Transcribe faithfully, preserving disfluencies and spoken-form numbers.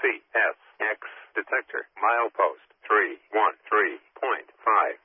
C S X detector milepost three one three point five.